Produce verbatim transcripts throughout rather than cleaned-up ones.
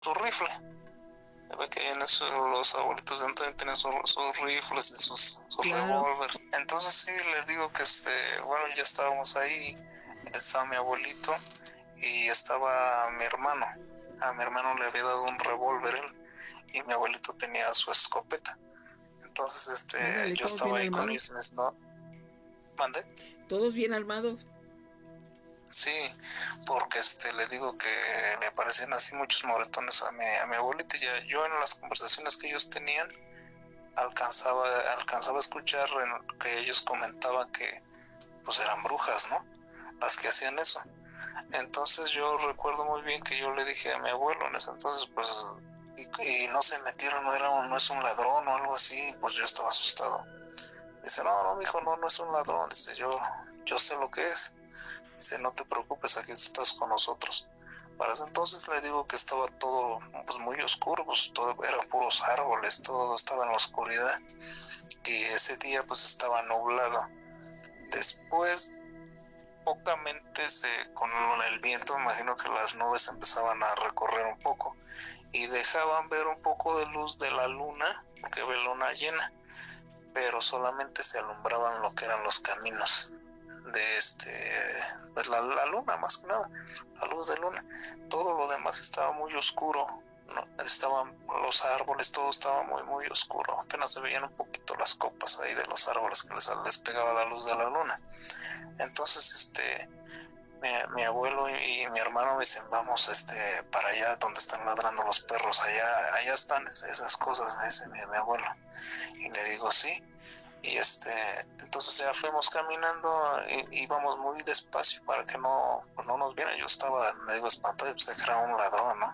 su rifle. Ya ve que en eso los abuelitos de antes tenían sus, sus rifles y sus, sus Claro. revólveres. Entonces sí, les digo que este, bueno, ya estábamos ahí, estaba mi abuelito y estaba mi hermano. A mi hermano le había dado un revólver él y mi abuelito tenía su escopeta. Entonces este, Órale, yo todos bien estaba ahí con armados. ellos, ¿no? ¿Mande? Todos bien armados. Sí, porque este le digo que le aparecían así muchos moretones a mi, a mi abuelita. Ya yo en las conversaciones que ellos tenían alcanzaba, alcanzaba a escuchar en que ellos comentaban que pues eran brujas, ¿no? Las que hacían eso. Entonces yo recuerdo muy bien que yo le dije a mi abuelo en ese entonces, pues, y, y no se metieron, no era un, no es un ladrón o algo así, pues yo estaba asustado. Dice, no, no, mijo, no, no es un ladrón. Dice, yo, yo sé lo que es. Dice, no te preocupes, aquí estás con nosotros. Para ese entonces le digo que estaba todo pues muy oscuro, pues todo eran puros árboles, todo estaba en la oscuridad y ese día pues estaba nublado. Después, pocamente se, con el viento, me imagino que las nubes empezaban a recorrer un poco y dejaban ver un poco de luz de la luna, porque ve luna llena, pero solamente se alumbraban lo que eran los caminos de este, pues la, la luna más que nada, la luz de luna. Todo lo demás estaba muy oscuro, ¿no? Estaban los árboles, todo estaba muy muy oscuro, apenas se veían un poquito las copas ahí de los árboles que les, les pegaba la luz de la luna. Entonces este mi, mi abuelo y, y mi hermano me dicen, vamos este para allá donde están ladrando los perros, allá allá están esas cosas, me dice mi, mi abuelo. Y le digo, sí. Y este, entonces ya fuimos caminando, y, íbamos muy despacio para que no, pues no nos vieran. Yo estaba, me digo, espantado, pues que era un ladrón, ¿no?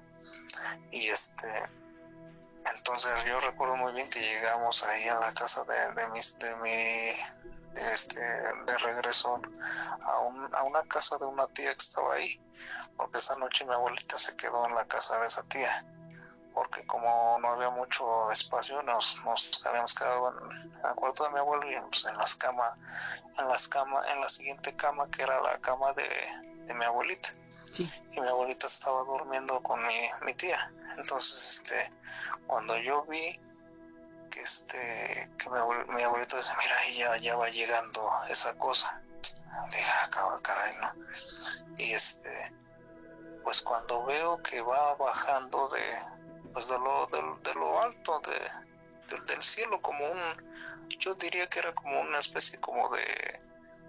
Y este, entonces yo recuerdo muy bien que llegamos ahí a la casa de, de mis, de mi, de este, de regreso a, un, a una casa de una tía que estaba ahí, porque esa noche mi abuelita se quedó en la casa de esa tía, porque como no había mucho espacio, nos, nos habíamos quedado en, en el cuarto de mi abuelo y pues, en las camas, en las camas, en la siguiente cama que era la cama de, de mi abuelita. Sí. Y mi abuelita estaba durmiendo con mi, mi tía. Entonces, este, cuando yo vi que este, que mi, abuel, mi abuelito dice, mira, ahí ya, ya va llegando esa cosa. Dije, ah, caray, ¿no? Y este, pues cuando veo que va bajando de, pues de lo, de, de lo alto de, de, del cielo, como un, yo diría que era como una especie como de,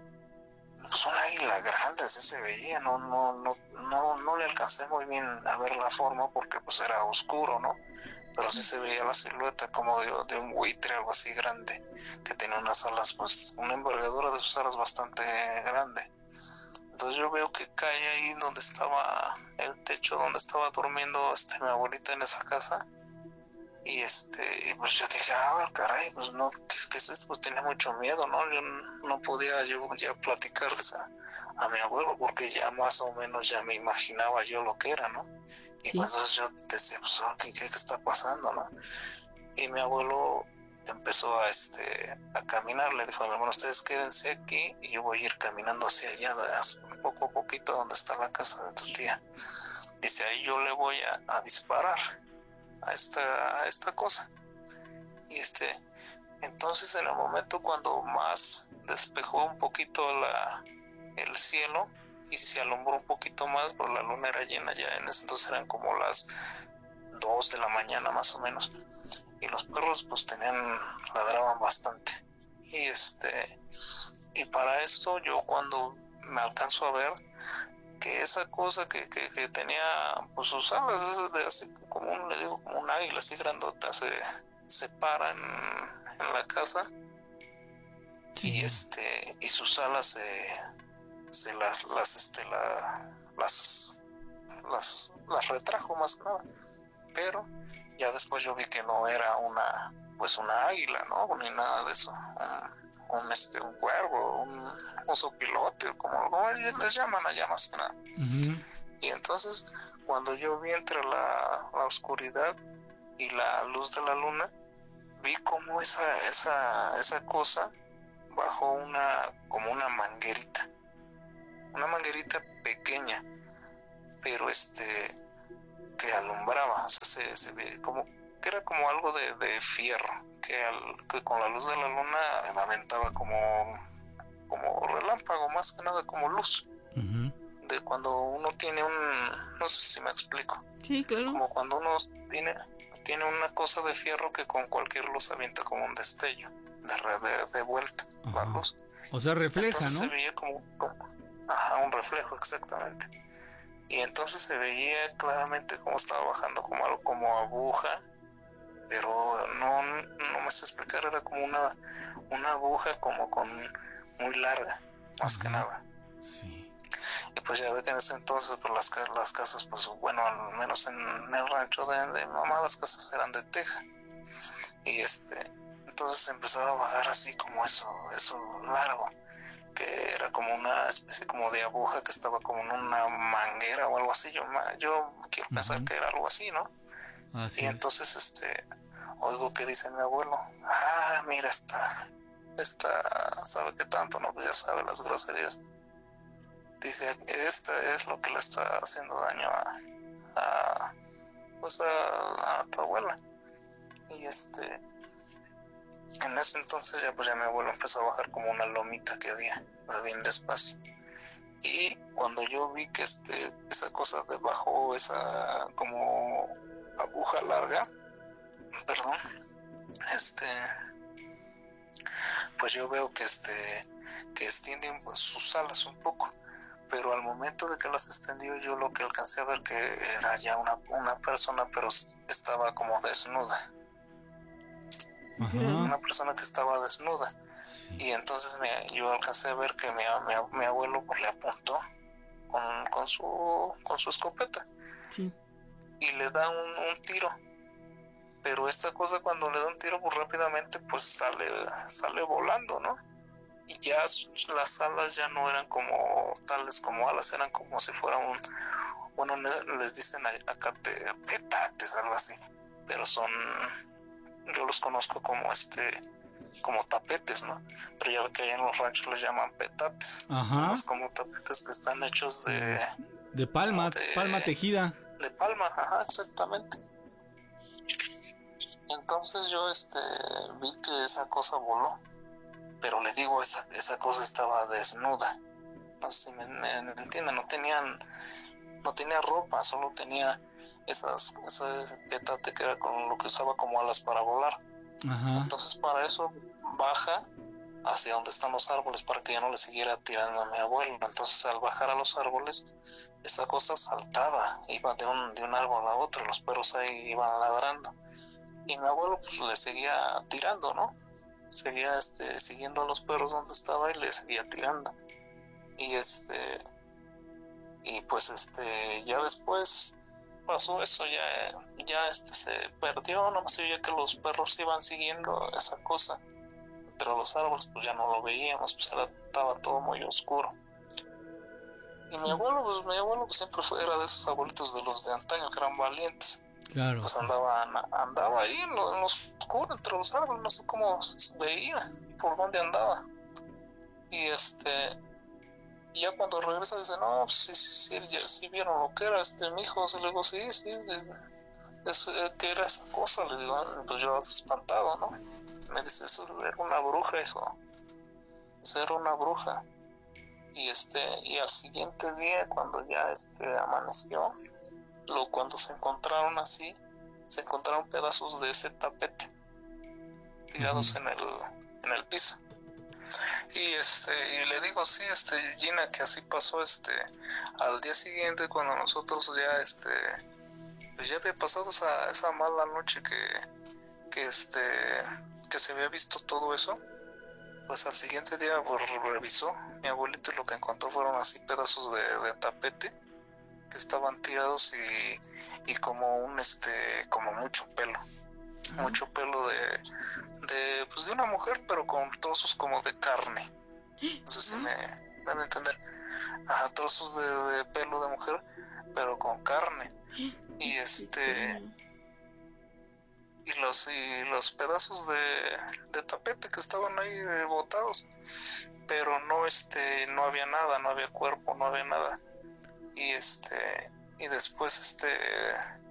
pues una águila grande, así se veía, no, no, no, no, no le alcancé muy bien a ver la forma porque pues era oscuro, ¿no? Pero sí se veía la silueta como de, de un buitre, algo así grande, que tenía unas alas, pues una envergadura de sus alas bastante grande. Entonces yo veo que cae ahí donde estaba el techo, donde estaba durmiendo este, mi abuelita en esa casa. Y este, pues yo dije, ah, caray, pues no, ¿qué, qué es esto? Pues tenía mucho miedo, ¿no? Yo no podía yo ya platicarles a, a mi abuelo porque ya más o menos ya me imaginaba yo lo que era, ¿no? Y Sí. pues entonces yo decía, pues, oh, ¿qué, qué está pasando, no? Y mi abuelo empezó a este a caminar, le dijo a mi hermano, ustedes quédense aquí y yo voy a ir caminando hacia allá, poco a poquito donde está la casa de tu tía. Dice, ahí yo le voy a, a disparar a esta, a esta cosa. Y este, entonces en el momento cuando más despejó un poquito la, el cielo y se alumbró un poquito más, pues la luna era llena ya, en ese entonces eran como las dos de la mañana más o menos, y los perros pues tenían, ladraban bastante. Y este, y para esto yo cuando me alcanzo a ver que esa cosa que, que, que tenía pues sus alas, esas de así como un, le digo, como un águila así grandota, se, se para en, en la casa. Sí. Y este, y sus alas se, se las, las, este, la, las, las, las retrajo más que nada. Pero ya después yo vi que no era una, pues una águila, ¿no? Ni nada de eso. Un, un este, un cuervo, un oso pilote, como, como les llaman allá más que nada. Uh-huh. Y entonces, cuando yo vi entre la, la oscuridad y la luz de la luna, vi como esa, esa, esa cosa bajó una, como una manguerita, una manguerita pequeña, pero este, que alumbraba, o sea, se, se ve como que era como algo de, de fierro, que, al, que con la luz de la luna aventaba como, como relámpago, más que nada como luz. Uh-huh. De cuando uno tiene un, no sé si me explico. Sí, claro. Como cuando uno tiene, tiene una cosa de fierro que con cualquier luz avienta como un destello, de, de, de vuelta, uh-huh. La luz. O sea, refleja, entonces, ¿no? Se veía como, como, ajá, un reflejo, exactamente. Y entonces se veía claramente cómo estaba bajando como algo como aguja, pero no, no me sé explicar, era como una, una aguja como con muy larga, más uh-huh. que nada. Sí. Y pues ya ve que en ese entonces pues las, las casas, pues bueno, al menos en el rancho de, de mi mamá las casas eran de teja. Y este, entonces empezaba a bajar así como eso, eso largo, que era como una especie como de aguja que estaba como en una manguera o algo así. Yo, yo quiero uh-huh. pensar que era algo así, ¿no? Así y entonces es. este oigo que dice mi abuelo, ah, mira esta, esta, sabe qué tanto, ¿no? Pues ya sabe las groserías. Dice, esta es lo que le está haciendo daño a, a pues a, a tu abuela. Y este, en ese entonces ya pues ya mi abuelo empezó a bajar como una lomita que había, bien despacio. Y cuando yo vi que este, esa cosa debajo, esa como aguja larga, perdón, este, pues yo veo que este, que extienden pues, sus alas un poco. Pero al momento de que las extendió, yo lo que alcancé a ver que era ya una, una persona, pero estaba como desnuda. Ajá. Una persona que estaba desnuda. Sí. Y entonces me, yo alcancé a ver que mi, mi, mi abuelo pues, le apuntó con, con, su, con su escopeta. Sí. Y le da un, un tiro. Pero esta cosa cuando le da un tiro, pues rápidamente pues sale, sale volando, ¿no? Y ya las alas ya no eran como tales como alas, eran como si fuera un, bueno, les dicen acá te, petates, algo así, pero son, yo los conozco como este, como tapetes, ¿no? Pero ya ve que allá en los ranchos les llaman petates. Ajá. Es como tapetes que están hechos de... De palma, de, palma tejida. De palma, ajá, exactamente. Entonces yo este vi que esa cosa voló. Pero le digo, esa, esa cosa estaba desnuda. No sé si me, me, me entienden, no tenían, no tenía ropa, solo tenía esas, esas petate que era con lo que usaba como alas para volar. Ajá. Entonces para eso baja hacia donde están los árboles para que ya no le siguiera tirando a mi abuelo. Entonces al bajar a los árboles, esa cosa saltaba, iba de un, de un árbol a otro, los perros ahí iban ladrando. Y mi abuelo pues le seguía tirando, ¿no? Seguía este, siguiendo a los perros donde estaba y le seguía tirando. Y este y pues este ya después pasó eso, ya, ya este se perdió, no se veía que los perros iban siguiendo esa cosa. Pero los árboles pues ya no lo veíamos, pues era, estaba todo muy oscuro. Y sí. mi abuelo, pues mi abuelo pues, siempre fue, era de esos abuelitos de los de antaño que eran valientes. Claro. Pues andaba, andaba ahí en lo, en lo oscuro, entre los árboles, no sé cómo veía, por dónde andaba. Y este, y ya cuando regresa dice, no, pues sí, sí, sí, ya, sí vieron lo que era este mi hijo. Le digo, sí, sí, es, es, ¿qué era esa cosa? Le digo, pues yo espantado, ¿no? Me dice, eso era una bruja, hijo. Eso era una bruja. Y este, y al siguiente día, cuando ya este amaneció, lo, cuando se encontraron así, se encontraron pedazos de ese tapete tirados uh-huh. en el en el piso. Y este, y le digo, sí, este, Gina, que así pasó, este, al día siguiente cuando nosotros ya, este, pues ya había pasado esa, esa mala noche que, que este, que se había visto todo eso. Pues al siguiente día pues, revisó mi abuelito y lo que encontró fueron así pedazos de, de tapete que estaban tirados y, y como un este como mucho pelo uh-huh. mucho pelo de de pues de una mujer pero con trozos como de carne, no sé si uh-huh. me van a entender. Ajá, trozos de, de pelo de mujer pero con carne y este y los y los pedazos de, de tapete que estaban ahí botados, pero no este no había nada, no había cuerpo, no había nada. Y este y después este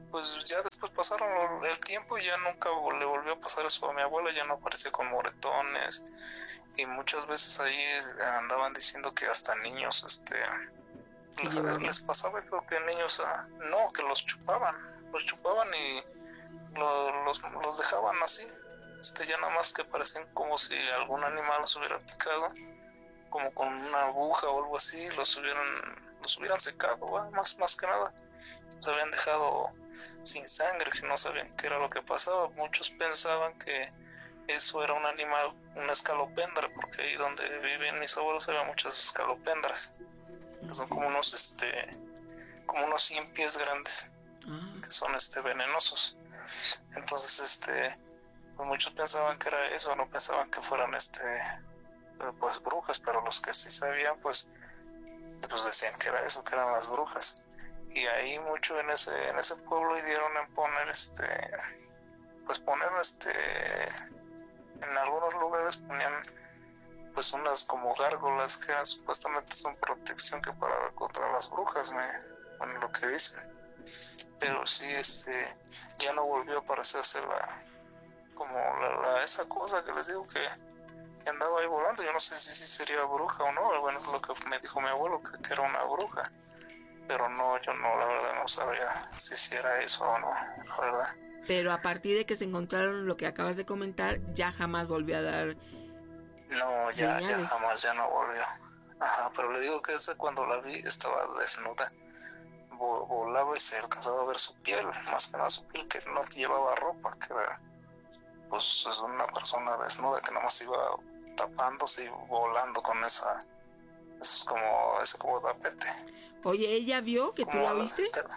pues ya después pasaron el tiempo y ya nunca le volvió a pasar eso a mi abuela, ya no apareció con moretones, y muchas veces ahí andaban diciendo que hasta niños este les, les pasaba, creo que niños ah, no, que los chupaban, los chupaban y lo, los, los dejaban así, este ya nada más que parecían como si algún animal los hubiera picado, como con una aguja o algo así, los hubieran, los hubieran secado, ¿va? más, más que nada, los habían dejado sin sangre, que no sabían qué era lo que pasaba. Muchos pensaban que eso era un animal, una escalopendra, porque ahí donde viven mis abuelos había muchas escalopendras, que son como unos este como unos cien pies grandes, que son este venenosos. Entonces este pues muchos pensaban que era eso, no pensaban que fueran este pues brujas, pero los que sí sabían pues pues decían que era eso, que eran las brujas. Y ahí mucho en ese en ese pueblo dieron en poner este pues poner este en algunos lugares ponían pues unas como gárgolas que eran, supuestamente son protección que para contra las brujas, me bueno lo que dicen, pero sí este ya no volvió a aparecerse la como la, la esa cosa que les digo que, que andaba ahí volando. Yo no sé si, si sería bruja o no, bueno es lo que me dijo mi abuelo, que, que era una bruja, pero no, yo no, la verdad no sabía si, si era eso o no, la verdad. Pero a partir de que se encontraron lo que acabas de comentar, ya jamás volvió a dar no, ya, señales. ya jamás, ya no volvió. Ajá, pero le digo que ese cuando la vi estaba desnuda, volaba y se alcanzaba a ver su piel, más que nada su piel, que no llevaba ropa, que era, pues es una persona desnuda que nomás iba tapándose y volando con esa, eso es como, ese como tapete. Oye, ¿ella vio que tú la viste? Te...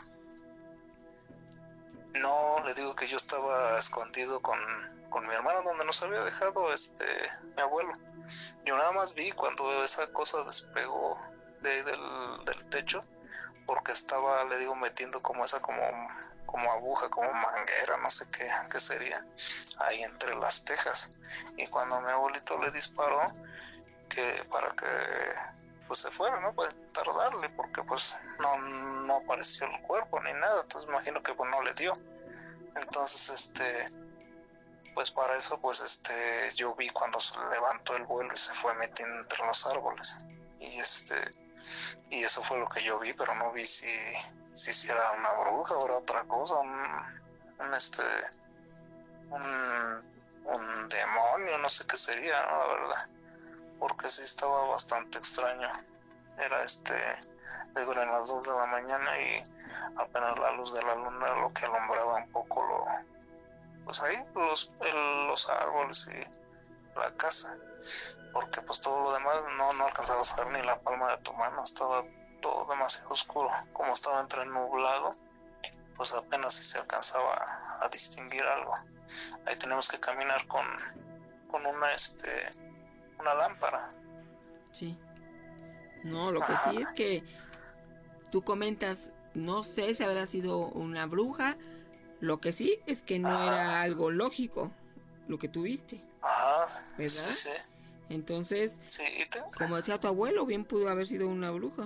No, le digo que yo estaba escondido con, con mi hermano donde nos había dejado este mi abuelo. Yo nada más vi cuando esa cosa despegó de, del, del techo, porque estaba, le digo, metiendo como esa como, como aguja, como manguera, no sé qué, qué sería, ahí entre las tejas. Y cuando mi abuelito le disparó, que para que pues se fuera, ¿no? Pues tardarle, porque pues no, no apareció el cuerpo ni nada, entonces imagino que pues no le dio. Entonces este pues para eso pues este yo vi cuando se levantó el vuelo y se fue metiendo entre los árboles, y este y eso fue lo que yo vi, pero no vi si si, si era una bruja o era otra cosa, un, un este un, un demonio, no sé qué sería, ¿no? La verdad, porque sí estaba bastante extraño. Era este, digo, eran las dos de la mañana y apenas la luz de la luna era lo que alumbraba un poco lo, pues ahí los, el, los árboles y la casa, porque pues todo lo demás no, no alcanzaba a ver ni la palma de tu mano, estaba todo demasiado oscuro, como estaba entre nublado, pues apenas si se alcanzaba a, a distinguir algo. Ahí tenemos que caminar con, con una este una lámpara. Sí. No, lo que Ajá. sí es que tú comentas, no sé si habrá sido una bruja, lo que sí es que no Ajá. era algo lógico lo que tuviste. Ajá, ¿verdad? Sí, sí. Entonces, sí, ¿y te... como decía tu abuelo, bien pudo haber sido una bruja.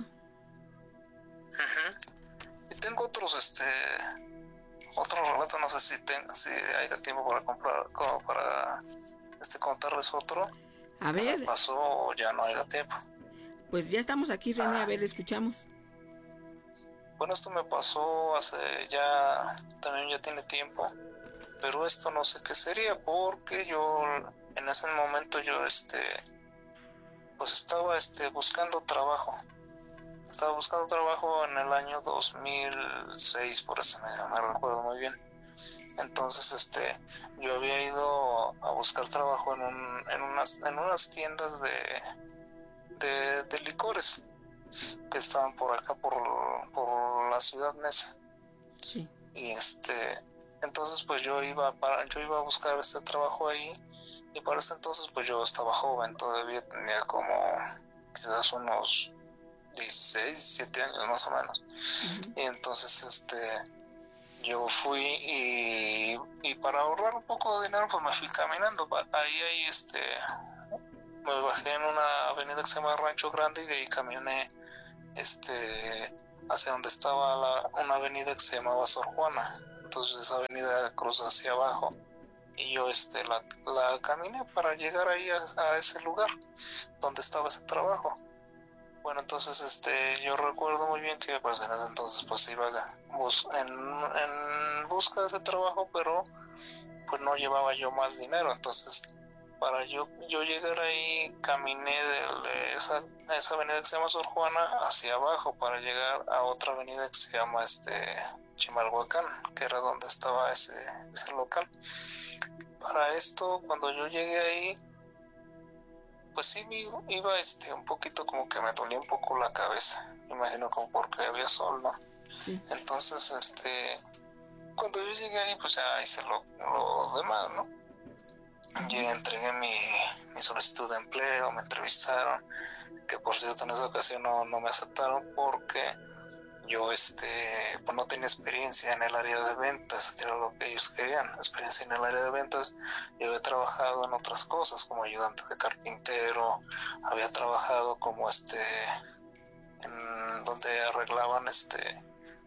Uh-huh. Y tengo otros, este, otros relatos, no sé si tenga, si haya tiempo para comprar, como para, este, contarles otro. A ver. Me pasó o ya no haya tiempo. Pues ya estamos aquí, René, ah. a ver, escuchamos. Bueno, esto me pasó hace ya, también ya tiene tiempo, pero esto no sé qué sería, porque yo en ese momento yo, este, pues estaba, este, buscando trabajo. Estaba buscando trabajo en el año dos mil seis, por eso me, me recuerdo muy bien. Entonces, este, yo había ido a buscar trabajo en, un, en, unas, en unas tiendas de, de, de licores que estaban por acá, por, por la ciudad Neza. Sí. Y este, entonces pues yo iba para, yo iba a buscar este trabajo ahí, y para ese entonces pues yo estaba joven, todavía tenía como quizás unos dieciséis, diecisiete años más o menos. Uh-huh. Y entonces este yo fui y, y para ahorrar un poco de dinero pues me fui caminando. Ahí ahí este me bajé en una avenida que se llama Rancho Grande, y de ahí caminé este hacia donde estaba la, una avenida que se llamaba Sor Juana, entonces esa avenida cruza hacia abajo y yo este la, la caminé para llegar ahí a, a ese lugar donde estaba ese trabajo. Bueno, entonces este yo recuerdo muy bien que pues en ese entonces pues iba bus en, en busca de ese trabajo, pero pues no llevaba yo más dinero. Entonces para yo yo llegar ahí caminé de, de esa, esa avenida que se llama Sor Juana hacia abajo para llegar a otra avenida que se llama este Chimalhuacán, que era donde estaba ese, ese local. Para esto, cuando yo llegué ahí, pues sí iba este un poquito como que me dolía un poco la cabeza, me imagino como porque había sol, ¿no? Sí. Entonces este cuando yo llegué ahí, pues ya hice lo, lo demás, ¿no? Llegué, entregué mi, mi solicitud de empleo, me entrevistaron, que por cierto en esa ocasión no, no me aceptaron porque yo este pues no tenía experiencia en el área de ventas, que era lo que ellos querían, experiencia en el área de ventas. Yo había trabajado en otras cosas como ayudante de carpintero, había trabajado como este en donde arreglaban este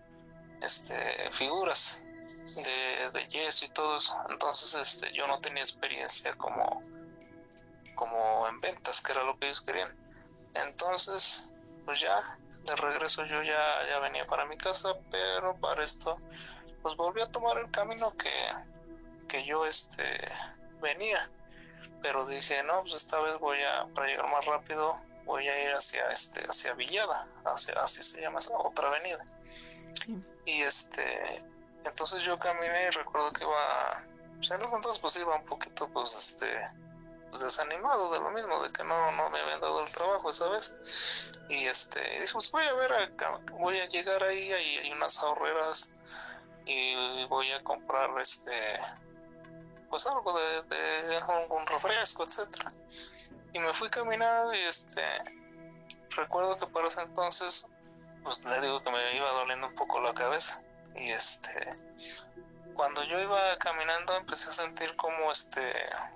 este figuras de, de yeso y todo eso. Entonces este yo no tenía experiencia como como en ventas, que era lo que ellos querían. Entonces pues ya de regreso yo ya, ya venía para mi casa, pero para esto pues volví a tomar el camino que, que yo este venía, pero dije no, pues esta vez voy a, para llegar más rápido, voy a ir hacia este, hacia Villada, hacia, así se llama esa otra avenida. Sí. Y este, entonces yo caminé y recuerdo que iba, pues en ese entonces pues iba un poquito pues este pues desanimado de lo mismo, de que no, no me habían dado el trabajo esa vez. Y este, dije, pues voy a ver acá, voy a llegar ahí, ahí hay unas ahorreras y voy a comprar este pues algo de, de un, un refresco, etcétera. Y me fui caminando y este recuerdo que para ese entonces pues le digo que me iba doliendo un poco la cabeza. Y este cuando yo iba caminando empecé a sentir como este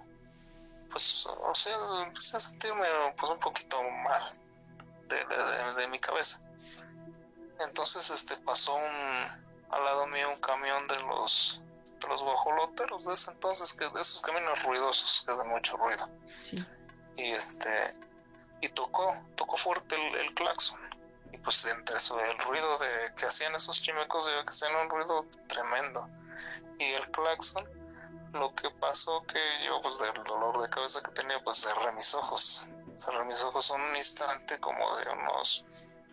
pues, o sea, empecé a sentirme pues un poquito mal de, de, de, de mi cabeza. Entonces este pasó un al lado mío un camión de los de los guajoloteros de ese entonces, que de esos camiones ruidosos que hacen mucho ruido. Sí. Y este y tocó, tocó fuerte el, el claxon. Y pues entre eso el ruido de que hacían esos chimecos, que hacían un ruido tremendo. Y el claxon, lo que pasó que yo pues del dolor de cabeza que tenía pues cerré mis ojos cerré mis ojos un instante como de unos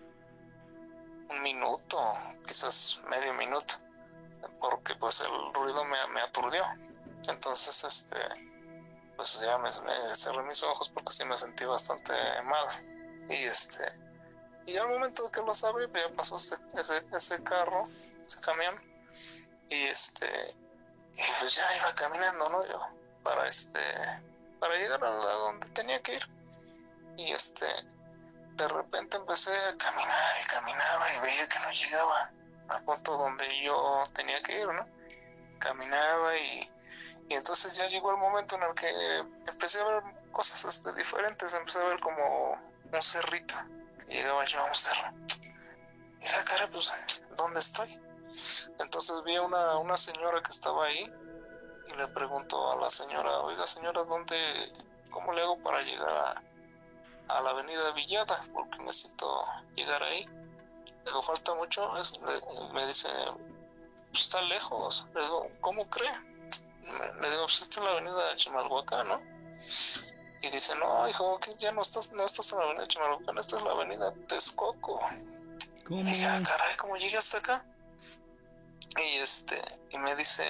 un minuto, quizás medio minuto, porque pues el ruido me, me aturdió. Entonces este pues ya me, me cerré mis ojos porque sí me sentí bastante mal. Y este y al momento de que los abrí ya pasó ese, ese, ese carro, ese camión, y este y pues ya iba caminando, ¿no? Yo, para este, para llegar a donde tenía que ir. Y este, de repente empecé a caminar y caminaba y veía que no llegaba al punto donde yo tenía que ir, ¿no? Caminaba y, y entonces ya llegó el momento en el que empecé a ver cosas este, diferentes. Empecé a ver como un cerrito. Llegaba yo a un cerro. Y dije, cara, pues, ¿dónde estoy? Entonces vi a una, una señora que estaba ahí y le preguntó a la señora, oiga señora, ¿dónde, cómo le hago para llegar a, a la avenida Villada? Porque necesito llegar ahí. Le digo, falta mucho. Es, le, me dice, pues está lejos. Le digo, ¿cómo cree? Me, le digo, pues está en la avenida Chimalhuacán, ¿no? Y dice, no, hijo, que ya no estás, no estás en la avenida Chimalhuacán, esta es la avenida Texcoco. ¿Cómo? Y dije, ah, caray, ¿cómo llegué hasta acá? Y este, y me dice,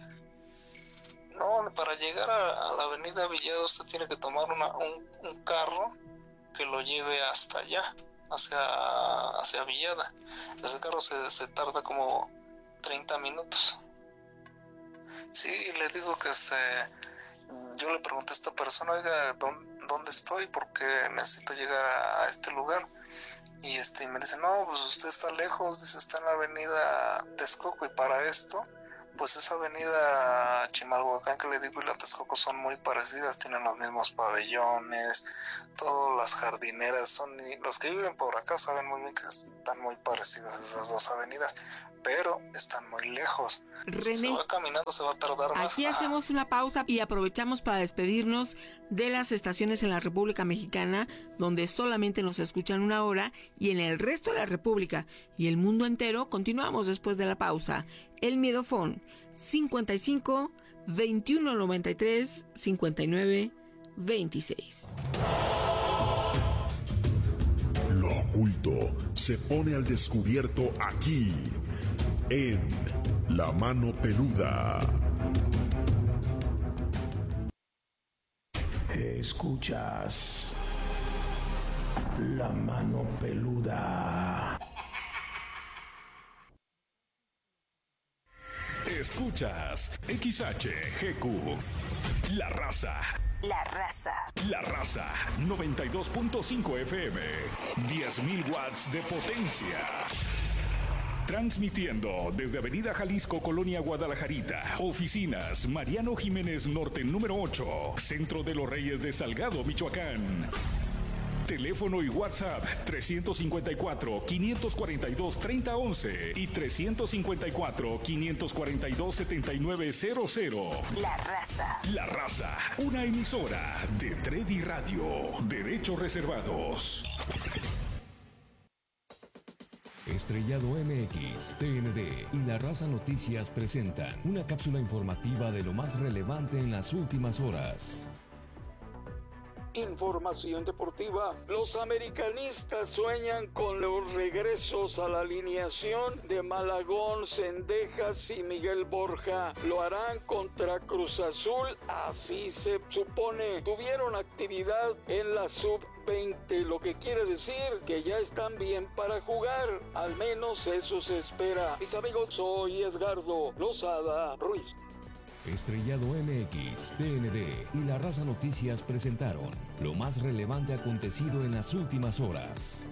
no, para llegar a, a la avenida Villada usted tiene que tomar una, un, un carro que lo lleve hasta allá, hacia, hacia Villada. Ese carro se, se tarda como treinta minutos. Sí, y le digo que este, yo le pregunté a esta persona, oiga, ¿dónde, dónde estoy? Porque necesito llegar a, a este lugar. Y este y me dice, no, pues usted está lejos, dice, está en la avenida Texcoco, y para esto pues esa avenida Chimalhuacán que le digo y la Texcoco son muy parecidas, tienen los mismos pabellones, todas las jardineras, son los que viven por acá saben muy bien que están muy parecidas esas dos avenidas, pero están muy lejos. René, si se va caminando se va a tardar más. Aquí hacemos una pausa y aprovechamos para despedirnos de las estaciones en la República Mexicana donde solamente nos escuchan una hora, y en el resto de la República y el mundo entero continuamos después de la pausa. El Miedofón cincuenta y cinco, veintiuno noventa y tres, cincuenta y nueve, veintiséis. Lo oculto se pone al descubierto aquí, en La Mano Peluda. Escuchas La Mano Peluda. Escuchas X H G Q, La Raza. La Raza. La Raza, noventa y dos punto cinco F M, diez mil watts de potencia. Transmitiendo desde Avenida Jalisco, Colonia Guadalajarita. Oficinas Mariano Jiménez Norte número ocho, Centro de los Reyes de Salgado, Michoacán. Teléfono y WhatsApp trescientos cincuenta y cuatro, quinientos cuarenta y dos, treinta once y trescientos cincuenta y cuatro, quinientos cuarenta y dos, setenta y nueve cero cero. La Raza. La Raza, una emisora de Tredi Radio. Derechos reservados. Estrellado M X, T N D y La Raza Noticias presentan una cápsula informativa de lo más relevante en las últimas horas. Información deportiva. Los americanistas sueñan con los regresos a la alineación de Malagón, Cendejas y Miguel Borja. Lo harán contra Cruz Azul, así se supone. Tuvieron actividad en la sub veinte, lo que quiere decir que ya están bien para jugar. Al menos eso se espera. Mis amigos, soy Edgardo Lozada Ruiz. Estrellado M X, T N D y La Raza Noticias presentaron lo más relevante acontecido en las últimas horas.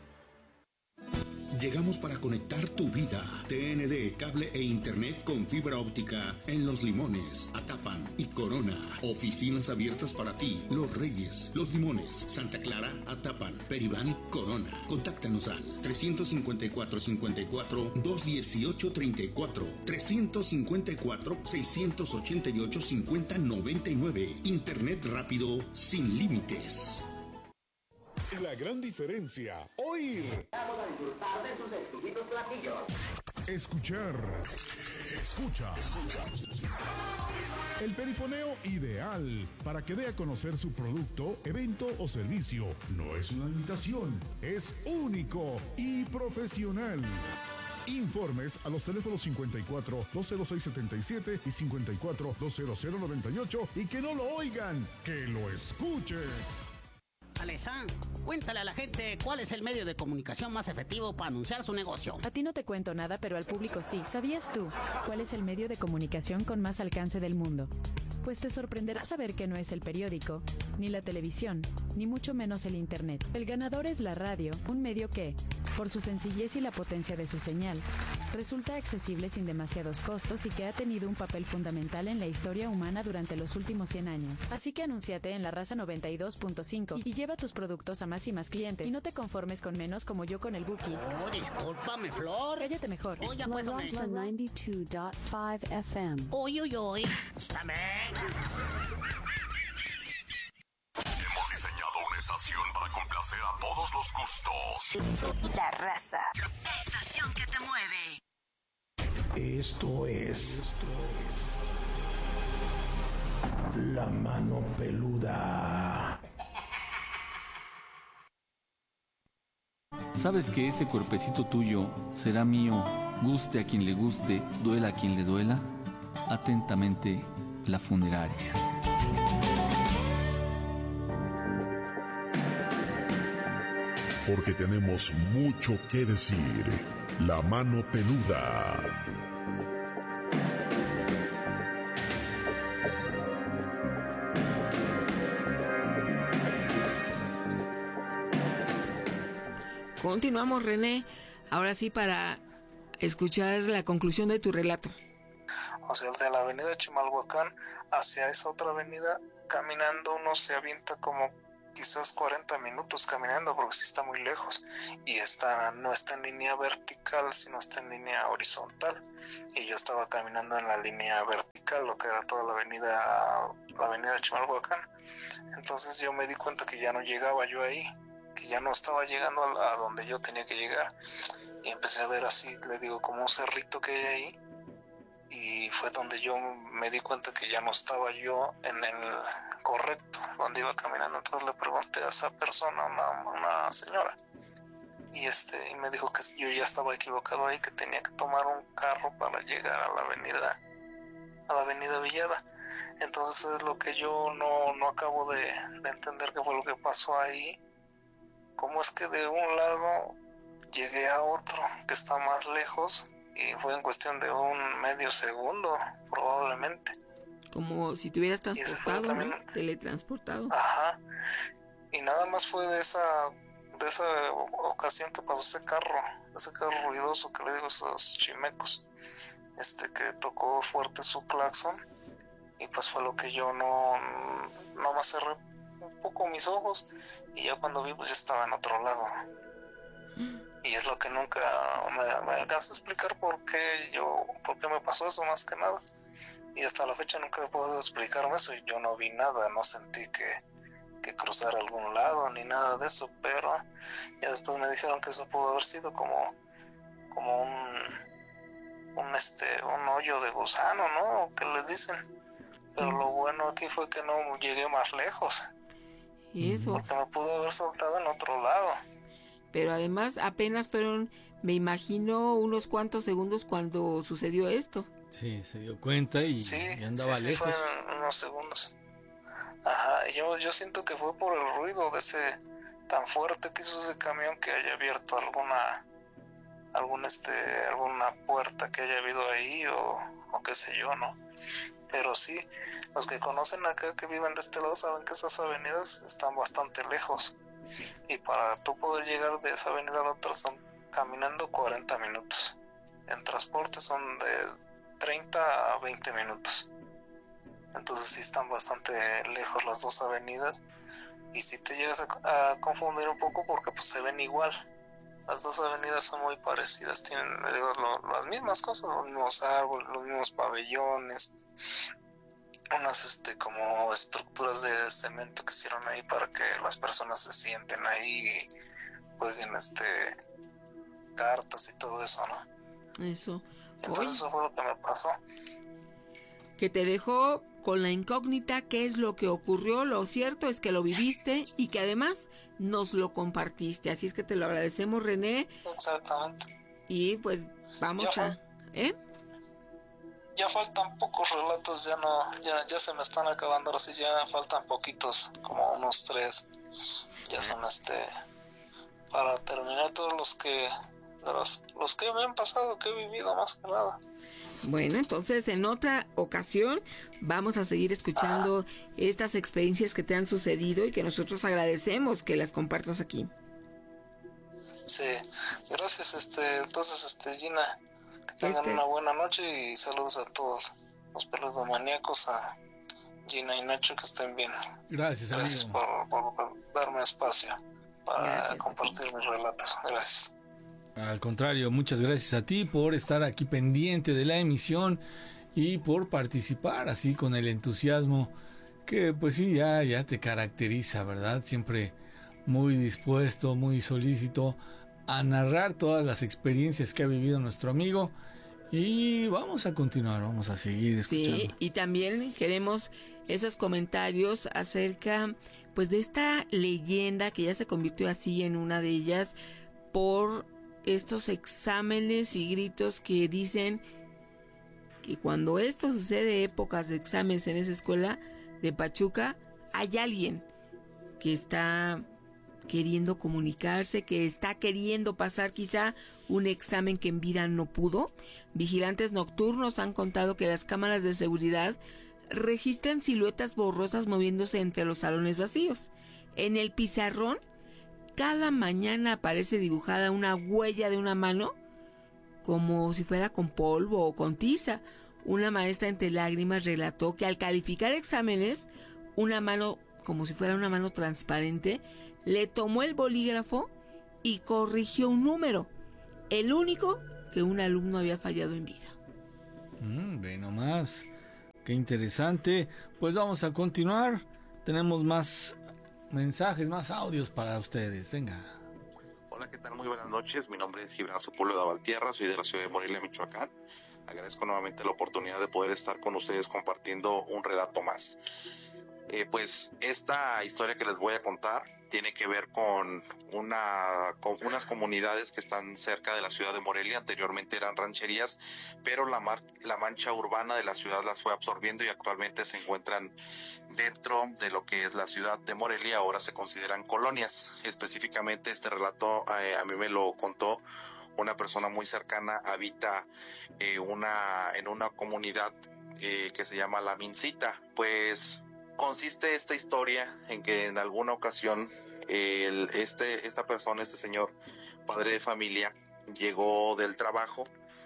Llegamos para conectar tu vida. T N D, cable e internet con fibra óptica en Los Limones, Atapan y Corona. Oficinas abiertas para ti. Los Reyes, Los Limones, Santa Clara, Atapan, Peribán y Corona. Contáctanos al trescientos cincuenta y cuatro, cincuenta y cuatro, doscientos dieciocho, treinta y cuatro, trescientos cincuenta y cuatro, seiscientos ochenta y ocho, cincuenta, noventa y nueve. Internet rápido sin límites. La gran diferencia, oír. Vamos a disfrutar de sus exquisitos platillos. Escuchar. Escucha. Escucha. El perifoneo ideal para que dé a conocer su producto, evento o servicio. No es una imitación, es único y profesional. Informes a los teléfonos cincuenta y cuatro, doscientos seis, setenta y siete y cincuenta y cuatro, doscientos noventa y ocho y que no lo oigan, que lo escuchen. Alesa, cuéntale a la gente cuál es el medio de comunicación más efectivo para anunciar su negocio. A ti no te cuento nada, pero al público sí. ¿Sabías tú cuál es el medio de comunicación con más alcance del mundo? Pues te sorprenderá saber que no es el periódico, ni la televisión, ni mucho menos el internet. El ganador es la radio, un medio que, por su sencillez y la potencia de su señal, resulta accesible sin demasiados costos y que ha tenido un papel fundamental en la historia humana durante los últimos cien años. Así que anúnciate en La Raza noventa y dos punto cinco y lleva tus productos a más y más clientes. Y no te conformes con menos como yo con el Buki. Oh, discúlpame, Flor. Cállate mejor. Oh, ya pues, La Raza noventa y dos punto cinco F M. Uy, uy, uy. Estáme. Hemos diseñado una estación para complacer a todos los gustos. La Raza. Estación que te mueve. Esto es, esto es La Mano Peluda. Sabes que ese cuerpecito tuyo será mío, guste a quien le guste, duela a quien le duela. Atentamente, La Funeraria. Porque tenemos mucho que decir. La Mano Peluda. Continuamos, René, ahora sí para escuchar la conclusión de tu relato. O sea, de la avenida Chimalhuacán hacia esa otra avenida, caminando uno se avienta como quizás cuarenta minutos caminando, porque sí está muy lejos, y está, no está en línea vertical, sino está en línea horizontal, y yo estaba caminando en la línea vertical, lo que era toda la avenida, la avenida Chimalhuacán. Entonces yo me di cuenta que ya no llegaba yo ahí, que ya no estaba llegando a, a donde yo tenía que llegar, y empecé a ver así, le digo, como un cerrito que hay ahí, y fue donde yo me di cuenta que ya no estaba yo en el correcto, donde iba caminando. Entonces le pregunté a esa persona, una, una señora, y este y me dijo que yo ya estaba equivocado ahí, que tenía que tomar un carro para llegar a la avenida a la avenida Villada. Entonces es lo que yo no, no acabo de, de entender qué fue lo que pasó ahí. Cómo es que de un lado llegué a otro que está más lejos, y fue en cuestión de un medio segundo, probablemente. Como si te hubieras transportado, también, ¿no? Teletransportado. Ajá. Y nada más fue de esa de esa ocasión que pasó ese carro, ese carro ruidoso que le digo, esos chimecos, este que tocó fuerte su claxon, y pues fue lo que yo no, no más cerré un poco mis ojos, y ya cuando vi pues ya estaba en otro lado. Y es lo que nunca me, me alcanza a explicar por qué yo, por qué me pasó eso más que nada. Y hasta la fecha nunca he podido explicarme eso, y yo no vi nada, no sentí que, que cruzara algún lado ni nada de eso, pero ya después me dijeron que eso pudo haber sido como, como un, un este, un hoyo de gusano, ¿no? Que le dicen. Pero lo bueno aquí fue que no llegué más lejos. ¿Y eso? Porque me pudo haber soltado en otro lado. Pero además apenas fueron, me imagino, unos cuantos segundos cuando sucedió esto. Sí, se dio cuenta y, sí, y andaba sí, sí, lejos. Fue unos segundos. Ajá, yo, yo siento que fue por el ruido de ese tan fuerte que hizo ese camión, que haya abierto alguna algún este alguna puerta que haya habido ahí, o, o qué sé yo, ¿no? Pero sí, los que conocen acá, que viven de este lado, saben que esas avenidas están bastante lejos, y para tú poder llegar de esa avenida a la otra son caminando cuarenta minutos, en transporte son de treinta a veinte minutos. Entonces sí están bastante lejos las dos avenidas, y si te llegas a, a confundir un poco porque pues se ven igual. Las dos avenidas son muy parecidas, tienen digo, lo, las mismas cosas, los mismos árboles, los mismos pabellones, unas este como estructuras de cemento que hicieron ahí para que las personas se sienten ahí y jueguen este cartas y todo eso, ¿no? Eso. Entonces Oye, eso fue lo que me pasó. que te dejó con la incógnita qué es lo que ocurrió. Lo cierto es que lo viviste y que además nos lo compartiste. Así es que te lo agradecemos, René. Exactamente. Y pues vamos Ya a... ¿Eh? Ya faltan pocos relatos, ya no, ya, ya se me están acabando, ahora sí ya faltan poquitos, como unos tres. Ya son este para terminar todos los que de los, los que me han pasado, que he vivido más que nada. Bueno, entonces en otra ocasión vamos a seguir escuchando ah. estas experiencias que te han sucedido y que nosotros agradecemos que las compartas aquí. Sí, gracias, este, entonces, este, Gina, que tengan este una buena noche y saludos a todos los peludomaníacos, a Gina y Nacho, que estén bien. Gracias, amigo. Gracias por, por, por darme espacio para gracias. compartir mis relatos. Gracias. Al contrario, muchas gracias a ti por estar aquí pendiente de la emisión y por participar así con el entusiasmo que pues sí, ya, ya te caracteriza, ¿verdad? Siempre muy dispuesto, muy solícito a narrar todas las experiencias que ha vivido nuestro amigo, y vamos a continuar, vamos a seguir escuchando. Sí, y también queremos esos comentarios acerca pues de esta leyenda que ya se convirtió así en una de ellas por estos exámenes y gritos que dicen que cuando esto sucede, épocas de exámenes en esa escuela de Pachuca, hay alguien que está queriendo comunicarse, que está queriendo pasar quizá un examen que en vida no pudo. Vigilantes nocturnos han contado que las cámaras de seguridad registran siluetas borrosas moviéndose entre los salones vacíos. En el pizarrón cada mañana aparece dibujada una huella de una mano, como si fuera con polvo o con tiza, una maestra entre lágrimas relató que al calificar exámenes, una mano, como si fuera una mano transparente, le tomó el bolígrafo y corrigió un número, el único que un alumno había fallado en vida. Mm, ve nomás, qué interesante. Pues vamos a continuar. Tenemos más mensajes, más audios para ustedes. Venga. Hola, ¿qué tal? Muy buenas noches. Mi nombre es Gibran Sepúlveda Valtierra, soy de la ciudad de Morelia, Michoacán. Agradezco nuevamente la oportunidad de poder estar con ustedes compartiendo un relato más. Eh, pues esta historia que les voy a contar tiene que ver con, una, con unas comunidades que están cerca de la ciudad de Morelia. Anteriormente eran rancherías, pero la, mar, la mancha urbana de la ciudad las fue absorbiendo y actualmente se encuentran dentro de lo que es la ciudad de Morelia. Ahora se consideran colonias. Específicamente este relato eh, a mí me lo contó una persona muy cercana. Habita eh, una, en una comunidad eh, que se llama La Mincita. Pues consiste esta historia en que en alguna ocasión el, este, esta persona, este señor, padre de familia, llegó del trabajo